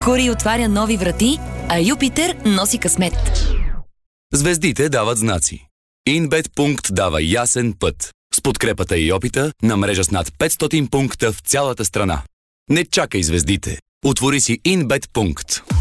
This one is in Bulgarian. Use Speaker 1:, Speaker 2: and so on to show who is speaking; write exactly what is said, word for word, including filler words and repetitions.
Speaker 1: Меркурий отваря нови врати, а Юпитер носи късмет.
Speaker 2: Звездите дават знаци. Инбет Пункт дава ясен път. С подкрепата и опита на мрежа с над петстотин пункта в цялата страна. Не чакай звездите. Отвори си Инбет Пункт.